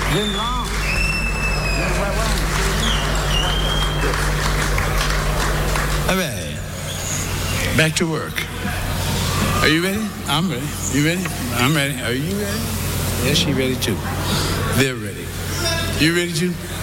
Been long. All right. Back to work. Are you ready? I'm ready. You ready? I'm ready. Are you ready? Yes, she ready too. They're ready. You ready too?